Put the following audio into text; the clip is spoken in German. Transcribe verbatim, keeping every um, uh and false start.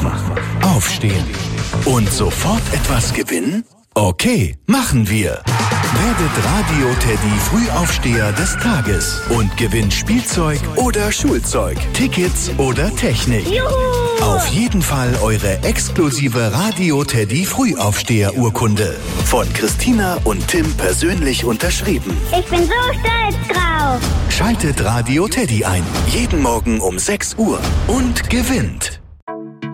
Aufwachen, Aufstehen und sofort etwas gewinnen? Okay, machen wir. Werdet Radio Teddy Frühaufsteher des Tages und gewinnt Spielzeug oder Schulzeug, Tickets oder Technik. Juhu! Auf jeden Fall eure exklusive Radio Teddy Frühaufsteher-Urkunde. Von Christina und Tim persönlich unterschrieben. Ich bin so stolz drauf. Schaltet Radio Teddy ein. Jeden Morgen um sechs Uhr und gewinnt.